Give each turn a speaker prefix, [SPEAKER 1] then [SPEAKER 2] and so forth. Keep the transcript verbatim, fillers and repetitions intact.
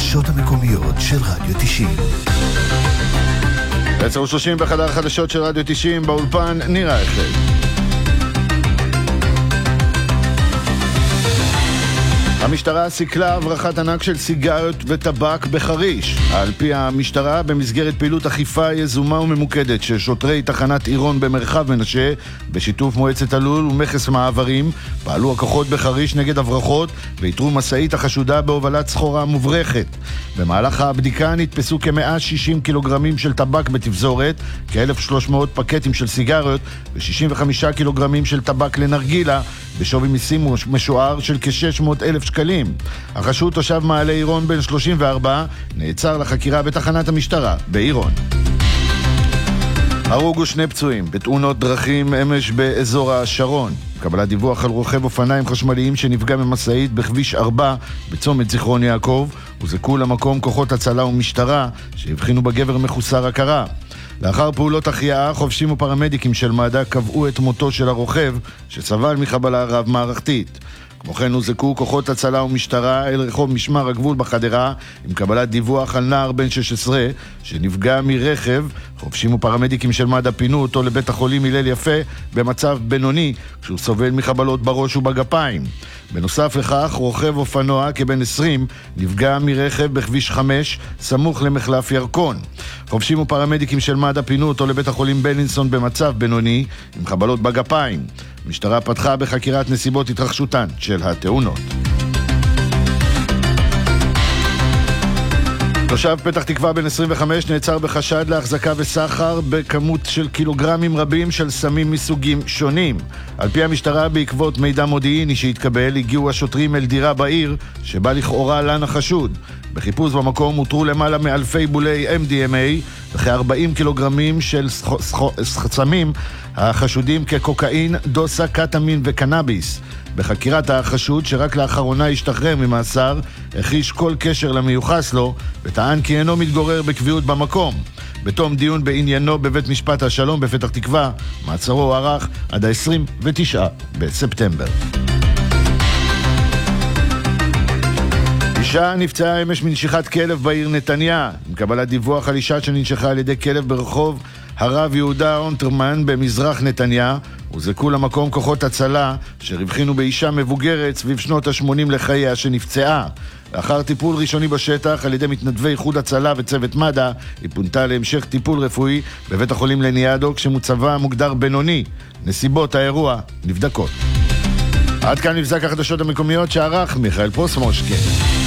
[SPEAKER 1] החדשות המקומיות של רדיו תשעים.
[SPEAKER 2] עשר ושלושים בחדר החדשות של רדיו תשעים, באולפן ניר אייכלר. המשטרה סיכלה הברחת ענק של סיגריות וטבק בחריש. על פי המשטרה, במסגרת פעילות אכיפה יזומה וממוקדת של שוטרי תחנת עירון במרחב מנשה, בשיתוף מועצת הלול ומכס מעברים, פעלו הכוחות בחריש נגד הברחות ואיתרו מסעית החשודה בהובלת סחורה מוברחת. במהלך הבדיקה נתפסו כ-מאה ושישים קילוגרמים של טבק בתפזורת, כ-אלף ושלוש מאות פקטים של סיגריות ו-שישים וחמישה קילוגרמים של טבק לנרגילה, בשווי מיסים משוער של כ-שש מאות אלף שקלים. החשוד, תושב מעלה עירון בן שלושים וארבע, נעצר לחקירה בתחנת המשטרה בעירון. הרוגו שני פצועים בתאונות דרכים אמש באזור השרון. קבלת דיווח על רוכב אופניים חשמליים שנפגע ממסעית בכביש ארבע בצומת זיכרון יעקב, וזכו למקום כוחות הצלה ומשטרה שהבחינו בגבר מחוסר הכרה. לאחר פעולות החייאה, חובשים ופרמדיקים של מד"א קבעו את מותו של הרוכב שסבל מחבלה רב מערכתית. כמו כן הוזעקו כוחות הצלה ומשטרה אל רחוב משמר הגבול בחדרה עם קבלת דיווח על נער בן שש עשרה שנפגע מרכב. חובשים ופרמדיקים של מד"א פינו אותו לבית החולים הלל יפה במצב בינוני כשהוא סובל מחבלות בראש ובגפיים. בנוסף לכך, רוכב אופנוע כבן עשרים נפגע מרכב בכביש חמש סמוך למחלף ירקון. חובשים ופרמדיקים של מד"א פינו אותו לבית החולים בלינסון במצב בינוני עם חבלות בגפיים. המשטרה פתחה בחקירת נסיבות התרחשותן של התאונות. תושב פתח תקווה בן עשרים וחמש נעצר בחשד להחזקה וסחר בכמות של קילוגרמים רבים של סמים מסוגים שונים. על פי המשטרה, בעקבות מידע מודיעיני שהתקבל, הגיעו השוטרים אל דירה בעיר שבה לכאורה לן החשוד. בחיפוש במקום הותרו למעלה מאלפי בולי אם די אם איי וכ-ארבעים קילוגרמים של סמים החשודים כקוקאין, דוסה, קטמין וקנאביס. בחקירת החשוד, שרק לאחרונה השתחרר ממאסר, הכחיש כל קשר למיוחס לו וטען כי אינו מתגורר בקביעות במקום. בתום דיון בעניינו בבית משפט השלום בפתח תקווה, מעצרו הוארך עד ה-עשרים ותשעה בספטמבר. אישה נפצעה אמש מנשיכת כלב בעיר נתניה. עם קבלת דיווח על אישה שננשכה על ידי כלב ברחוב הרב יהודה אונטרמן במזרח נתניה, הוזעקו למקום כוחות הצלה שהבחינו באישה מבוגרת סביב שנות ה-שמונים לחייה שנפצעה. לאחר טיפול ראשוני בשטח על ידי מתנדבי איחוד הצלה וצוות מד"א, היא פונתה להמשך טיפול רפואי בבית החולים לניאדו כשמצבה מוגדר בינוני. נסיבות האירוע נבדקות. עד כאן מבזק החדשות המקומיות שערך מיכאל פוסמושקה.